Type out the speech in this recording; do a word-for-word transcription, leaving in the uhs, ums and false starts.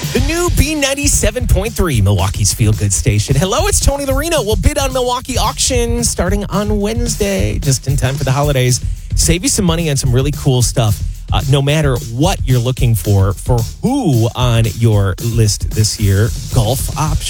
The new B ninety-seven point three, Milwaukee's Feel Good Station. Hello, it's Tony Larino. We'll bid on Milwaukee auction starting on Wednesday, just in time for the holidays. Save you some money on some really cool stuff. Uh, no matter what you're looking for, for who on your list this year, golf options.